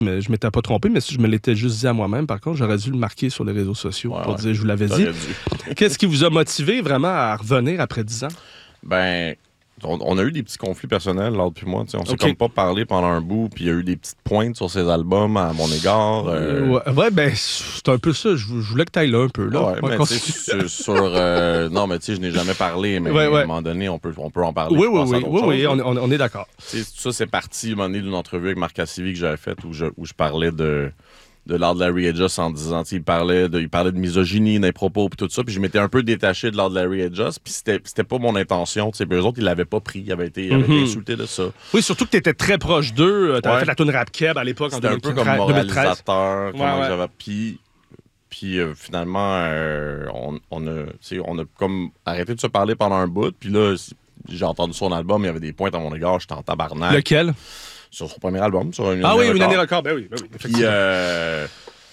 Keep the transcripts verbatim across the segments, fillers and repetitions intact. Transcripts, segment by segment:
Mais je m'étais pas trompé, mais si je me l'étais juste dit à moi-même, par contre, j'aurais dû le marquer sur les réseaux sociaux ouais, pour ouais. dire, je vous l'avais dit. Qu'est-ce qui vous a motivé vraiment à revenir après dix ans? Ben, on, on a eu des petits conflits personnels, l'autre puis moi. On s'est okay. comme pas parlé pendant un bout, puis il y a eu des petites pointes sur ses albums à mon égard. Euh... Ouais, ouais, ben, c'est un peu ça. Je, je voulais que tu ailles là un peu. Là. Ouais, mais tu sais, sur... sur euh... non, mais tu sais, je n'ai jamais parlé, mais ouais, ouais. à un moment donné, on peut, on peut en parler. Oui, oui, oui, oui, oui, on, on, on est d'accord. T'sais, ça, c'est parti, à un moment donné, d'une entrevue avec Marc Cassivi que j'avais faite où je, où je parlais de... de Lord Larry Edges en disant, il parlait de, il parlait de misogynie, d'un propos, puis tout ça, puis je m'étais un peu détaché de Lord Larry Edges, puis c'était, c'était pas mon intention, tu sais, puis eux autres, ils l'avaient pas pris, ils avaient été, ils avaient mm-hmm. été insultés de ça. Oui, surtout que t'étais très proche d'eux, t'avais ouais. fait la toune Rap Keb à l'époque, c'était en deux mille treize, un peu comme moralisateur, ouais, comment ouais. j'avais, puis, puis euh, finalement, euh, on, on, a, on a comme arrêté de se parler pendant un bout, puis là, j'ai entendu son album, il y avait des pointes à mon égard, j'étais en tabarnak. Lequel? Sur son premier album, sur une Ah oui, record. une année record, ben oui, ben oui, puis, euh,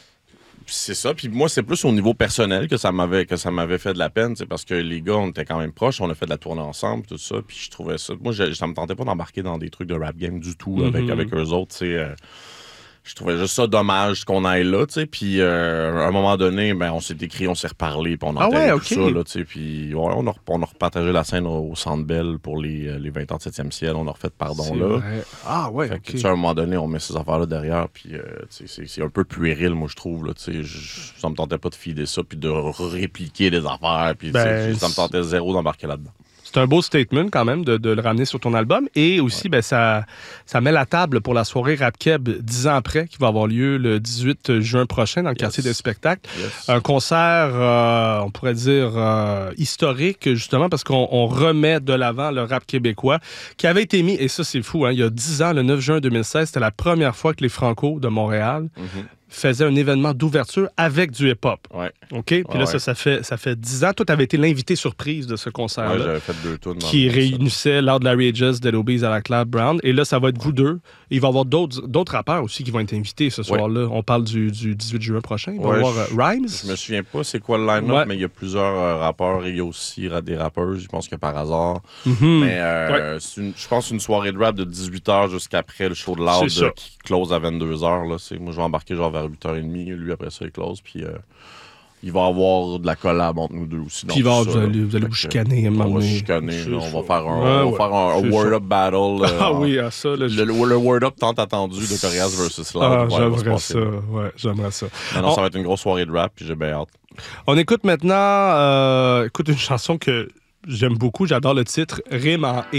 c'est ça. Puis moi, c'est plus au niveau personnel que ça m'avait que ça m'avait fait de la peine, parce que les gars, on était quand même proches, on a fait de la tournée ensemble, tout ça. Puis je trouvais ça. Moi, je, ça me tentait pas d'embarquer dans des trucs de rap game du tout avec, mm-hmm. avec eux autres, tu sais. Euh, je trouvais juste ça dommage qu'on aille là, tu sais. Puis euh, à un moment donné, ben, on s'est écrit, on s'est reparlé, puis on entendait ah ouais, okay. tout ça, là, tu sais. Puis ouais, on, a, on a repartagé la scène au, au Centre Bell pour les, les vingt ans de septième ciel. On a refait pardon c'est là. Vrai. Ah ouais, fait OK. que, à un moment donné, on met ces affaires-là derrière, puis euh, c'est, c'est un peu puéril, moi, je trouve, là, tu sais. Ça me tentait pas de filer ça, puis de répliquer des affaires, puis ben, ça me tentait zéro d'embarquer là-dedans. C'est un beau statement quand même de, de le ramener sur ton album. Et aussi, ouais. ben, ça, ça met la table pour la soirée Rap Keb dix ans après, qui va avoir lieu le dix-huit juin prochain dans le yes. quartier des spectacles. Yes. Un concert, euh, on pourrait dire, euh, historique, justement, parce qu'on on remet de l'avant le rap québécois, qui avait été mis, et ça c'est fou, hein, il y a dix ans, le neuf juin deux mille seize, c'était la première fois que les Franco de Montréal mm-hmm. faisait un événement d'ouverture avec du hip-hop. Ouais. OK? Puis ouais, là, ouais. ça, ça fait, ça fait dix ans. Toi, tu avais été l'invité surprise de ce concert-là. Ouais, j'avais fait deux tunes. Qui réunissait Lord Larry Edges, Dead Obies à la Clap Brown. Et là, ça va être ouais. vous deux. Il va y avoir d'autres, d'autres rappeurs aussi qui vont être invités ce soir-là. Ouais. On parle du, du dix-huit juin prochain. Il va y ouais, avoir je, uh, Rhymes. Je me souviens pas c'est quoi le line-up, ouais. mais il y a plusieurs euh, rappeurs et il y a aussi des rappeurs, je pense que par hasard. Mm-hmm. Mais euh, ouais. c'est une, je pense une soirée de rap de dix-huit heures jusqu'après le show de Loud euh, qui close à vingt-deux heures. Là. C'est, moi, je vais embarquer genre vers huit heures trente. Lui, après ça, il close. Puis euh, il va y avoir de la collab entre nous deux aussi. Puis va, vous, allez, vous allez vous chicaner à un moment donné. On va chicaner. Là, on va faire un, ouais, on va faire un, un word-up battle. Là, ah oui, à ça. Là, le, le, le word-up tant attendu de Corias versus Loud. Ah, ouais, j'aimerais ça. Ouais, j'aimerais ça. Non, non, on... ça va être une grosse soirée de rap. Puis j'ai bien hâte. On écoute maintenant euh, écoute une chanson que j'aime beaucoup. J'adore le titre. Rime en « et ».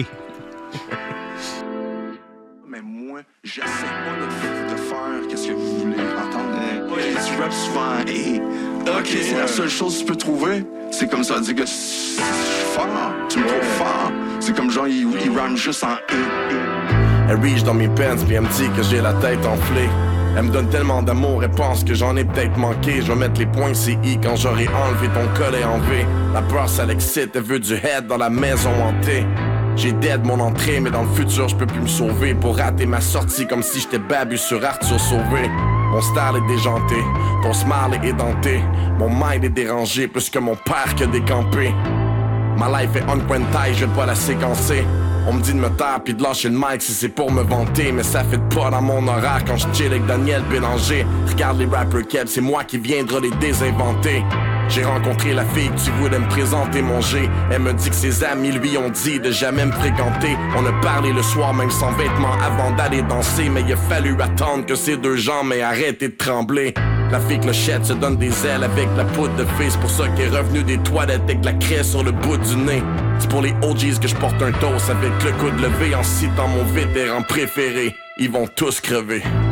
Mais moi, j'essaie pas de, de faire qu'est-ce que vous voulez entendre. Ouais, tu rappes souvent « et ». Ok, c'est ouais. la seule chose que tu peux trouver. C'est comme ça, dire que je suis fort, tu me trouves fort. C'est comme genre, il, il rhyme juste en « et ». Elle reach dans mes pants, puis elle me dit que j'ai la tête enflée. Elle me donne tellement d'amour, elle pense que j'en ai peut-être manqué. Je vais mettre les points C I quand j'aurai enlevé ton collet en V. La peur, ça l'excite, elle veut du head dans la maison hantée. J'ai dead mon entrée, mais dans le futur, je peux plus me sauver. Pour rater ma sortie, comme si j'étais Babu sur Arthur Sauvé. Mon style est déjanté, ton smile est édenté. Mon mind est dérangé, plus que mon père que décampé. Ma life est on quintile, je vais pas la séquencer. On me dit de me taire pis de lâcher le mic si c'est pour me vanter. Mais ça fait pas dans mon horaire quand je chill avec Daniel Bélanger. Regarde les rappers Keb, c'est moi qui viendra les désinventer. J'ai rencontré la fille que tu voulais me présenter mon G. Elle me dit que ses amis lui ont dit de jamais me fréquenter. On a parlé le soir même sans vêtements avant d'aller danser. Mais il a fallu attendre que ces deux jambes aient arrêté de trembler. La fille clochette se donne des ailes avec la poudre de fée. C'est pour ça qu'elle est revenue des toilettes avec la craie sur le bout du nez. C'est pour les O Gs que je porte un toast avec le coude levé en citant mon vétéran préféré. Ils vont tous crever.